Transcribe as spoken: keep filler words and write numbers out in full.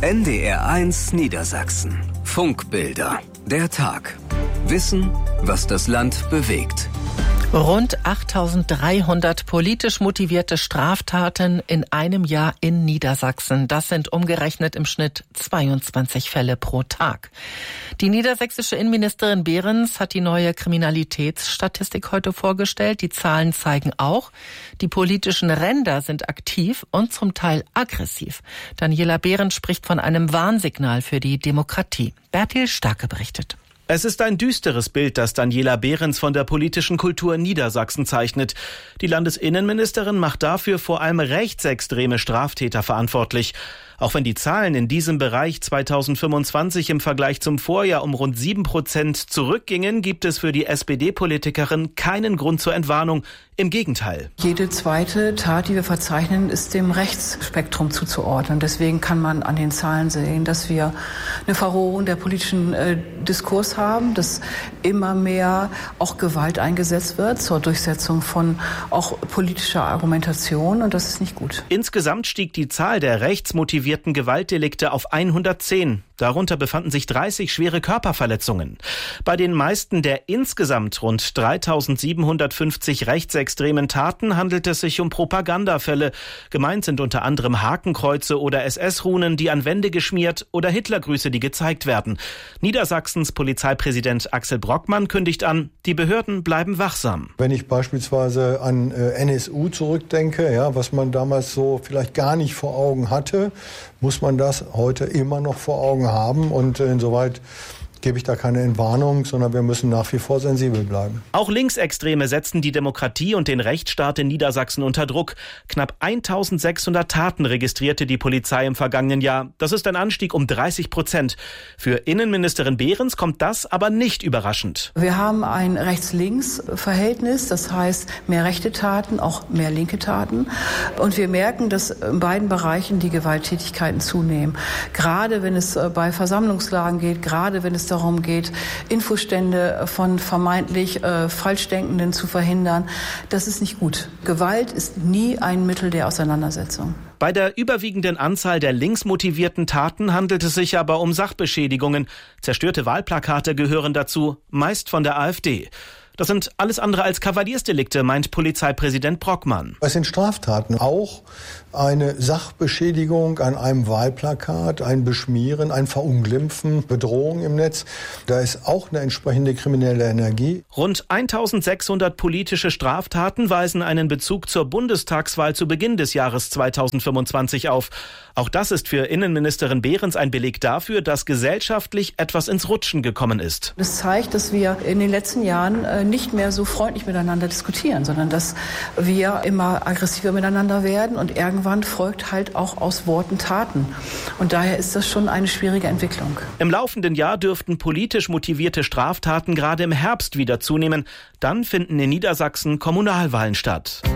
N D R eins Niedersachsen. Funkbilder. Der Tag. Wissen, was das Land bewegt. Rund achttausenddreihundert politisch motivierte Straftaten in einem Jahr in Niedersachsen. Das sind umgerechnet im Schnitt zweiundzwanzig Fälle pro Tag. Die niedersächsische Innenministerin Behrens hat die neue Kriminalitätsstatistik heute vorgestellt. Die Zahlen zeigen auch, die politischen Ränder sind aktiv und zum Teil aggressiv. Daniela Behrens spricht von einem Warnsignal für die Demokratie. Bertil Starke berichtet. Es ist ein düsteres Bild, das Daniela Behrens von der politischen Kultur Niedersachsen zeichnet. Die Landesinnenministerin macht dafür vor allem rechtsextreme Straftäter verantwortlich. Auch wenn die Zahlen in diesem Bereich zweitausendfünfundzwanzig im Vergleich zum Vorjahr um rund sieben Prozent zurückgingen, gibt es für die S P D-Politikerin keinen Grund zur Entwarnung. Im Gegenteil. Jede zweite Tat, die wir verzeichnen, ist dem Rechtsspektrum zuzuordnen. Deswegen kann man an den Zahlen sehen, dass wir eine Verrohung der politischen äh, Diskurs haben, dass immer mehr auch Gewalt eingesetzt wird zur Durchsetzung von auch politischer Argumentation, und das ist nicht gut. Insgesamt stieg die Zahl der rechtsmotivierten Gewaltdelikte auf hundertzehn. Darunter befanden sich dreißig schwere Körperverletzungen. Bei den meisten der insgesamt rund dreitausendsiebenhundertfünfzig rechtsextremen Taten handelt es sich um Propagandafälle. Gemeint sind unter anderem Hakenkreuze oder S S-Runen, die an Wände geschmiert, oder Hitlergrüße, die gezeigt werden. Niedersachsens Polizeipräsident Axel Brockmann kündigt an, die Behörden bleiben wachsam. Wenn ich beispielsweise an äh, N S U zurückdenke, ja, was man damals so vielleicht gar nicht vor Augen hatte, muss man das heute immer noch vor Augen haben, und äh, insoweit gebe ich da keine Entwarnung, sondern wir müssen nach wie vor sensibel bleiben. Auch Linksextreme setzen die Demokratie und den Rechtsstaat in Niedersachsen unter Druck. Knapp eintausendsechshundert Taten registrierte die Polizei im vergangenen Jahr. Das ist ein Anstieg um dreißig Prozent. Für Innenministerin Behrens kommt das aber nicht überraschend. Wir haben ein Rechts-Links-Verhältnis, das heißt mehr rechte Taten, auch mehr linke Taten. Und wir merken, dass in beiden Bereichen die Gewalttätigkeiten zunehmen. Gerade wenn es bei Versammlungslagen geht, gerade wenn es darum geht, Infostände von vermeintlich äh, Falschdenkenden zu verhindern. Das ist nicht gut. Gewalt ist nie ein Mittel der Auseinandersetzung. Bei der überwiegenden Anzahl der linksmotivierten Taten handelt es sich aber um Sachbeschädigungen. Zerstörte Wahlplakate gehören dazu, meist von der AfD. Das sind alles andere als Kavaliersdelikte, meint Polizeipräsident Brockmann. Es sind Straftaten, auch eine Sachbeschädigung an einem Wahlplakat, ein Beschmieren, ein Verunglimpfen, Bedrohung im Netz. Da ist auch eine entsprechende kriminelle Energie. Rund eintausendsechshundert politische Straftaten weisen einen Bezug zur Bundestagswahl zu Beginn des Jahres zweitausendfünfundzwanzig auf. Auch das ist für Innenministerin Behrens ein Beleg dafür, dass gesellschaftlich etwas ins Rutschen gekommen ist. Das zeigt, dass wir in den letzten Jahren nicht mehr so freundlich miteinander diskutieren, sondern dass wir immer aggressiver miteinander werden, und irgendwann folgt halt auch aus Worten Taten. Und daher ist das schon eine schwierige Entwicklung. Im laufenden Jahr dürften politisch motivierte Straftaten gerade im Herbst wieder zunehmen. Dann finden in Niedersachsen Kommunalwahlen statt.